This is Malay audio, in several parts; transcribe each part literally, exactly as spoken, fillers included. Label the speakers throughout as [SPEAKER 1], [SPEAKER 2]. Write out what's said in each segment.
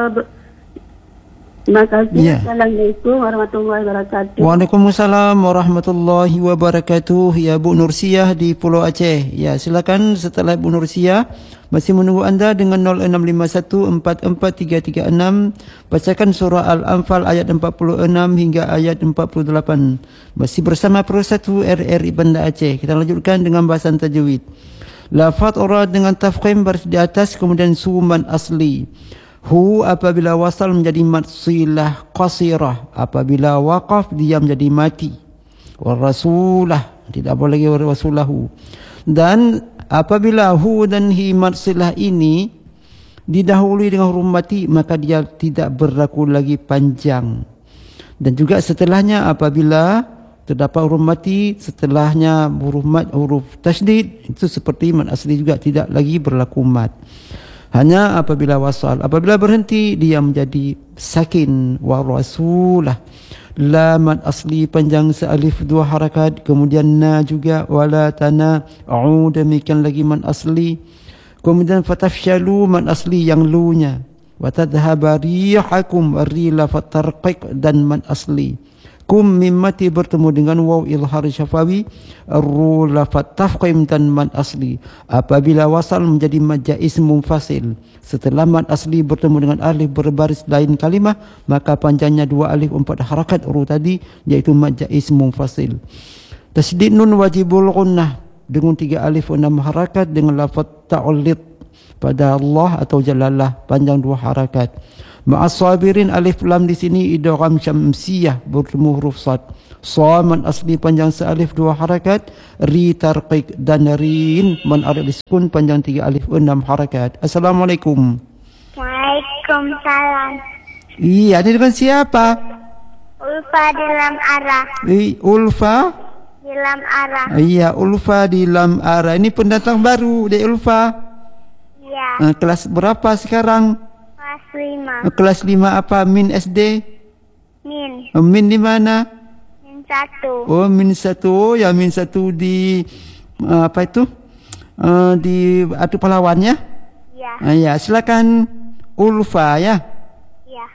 [SPEAKER 1] jawab. Terima kasih.
[SPEAKER 2] Ya.
[SPEAKER 1] Assalamualaikum warahmatullahi wabarakatuh.
[SPEAKER 2] Waalaikumsalam warahmatullahi wabarakatuh. Ya, Bu Nursiah di Pulau Aceh. Ya, silakan setelah Bu Nursiah masih menunggu anda dengan nol enam lima satu empat empat tiga tiga enam. Bacakan surah Al-Anfal ayat empat puluh enam hingga ayat empat puluh delapan. Masih bersama Pro satu R R I Banda Aceh. Kita lanjutkan dengan bahasan tajwid. Lafaz ora dengan tafkhim baris di atas kemudian suman asli. Hu apabila wasal menjadi mad silah qasirah, apabila waqaf dia menjadi mati. Wal rasulah tidak boleh lagi rasulahu. Dan apabila hu dan hi mad silah ini didahului dengan huruf mati maka dia tidak berlaku lagi panjang. Dan juga setelahnya apabila terdapat huruf mati setelahnya huruf mad huruf tasydid itu seperti mad asli juga tidak lagi berlaku mad. Hanya apabila wasal, apabila berhenti dia menjadi sakin. Wa rasulah, la mad asli panjang sealif dua harakat, kemudian na juga wala tana au demikian lagi mad asli, kemudian fatafshalu mad asli yang lu nya, wa tadhhaba rihakum rila fatarqiq dan mad asli. Kum mimmati bertemu dengan waw ilhar syafawi, ru lafat tafqim dan mad asli. Apabila wasal menjadi mad jaiz munfasil, setelah mad asli bertemu dengan alif berbaris lain kalimah maka panjangnya dua alif empat harakat ru tadi yaitu mad jaiz munfasil. Tasydid nun wajibul gunnah dengan tiga alif enam harakat dengan lafaz ta'allid pada Allah atau jalalah panjang dua harakat. Ma'as sabirin alif lam di sini idgham syamsiyah bertemu huruf sad. Saman asli panjang sealif dua harakat, ri tarqiq dan rin man arab sukun panjang tiga alif enam harakat. Assalamualaikum.
[SPEAKER 3] Waalaikumsalam.
[SPEAKER 2] Iya, ini dengan siapa?
[SPEAKER 3] Ulfa di lam arah.
[SPEAKER 2] Eh, Ulfa?
[SPEAKER 3] Di lam arah.
[SPEAKER 2] Iya, Ulfa di lam arah. Ini pendatang baru, Dek Ulfa.
[SPEAKER 3] Iya.
[SPEAKER 2] Uh, kelas berapa sekarang?
[SPEAKER 3] Kelas lima.
[SPEAKER 2] Uh, kelas lima apa? Min S D?
[SPEAKER 3] Min.
[SPEAKER 2] Uh, min di mana?
[SPEAKER 3] Min satu.
[SPEAKER 2] Oh, min satu. Oh, ya min satu di uh, apa itu? Uh, di Atu Pahlawan ya?
[SPEAKER 3] Iya.
[SPEAKER 2] Uh, ya, silakan Ulfa ya.
[SPEAKER 3] Iya.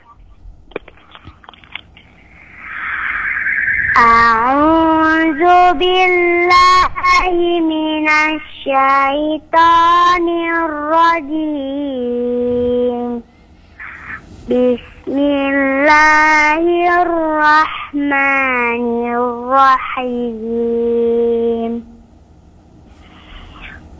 [SPEAKER 3] A'udzu billahi minasy syaithanir rajim. Bismillahirrahmanirrahim.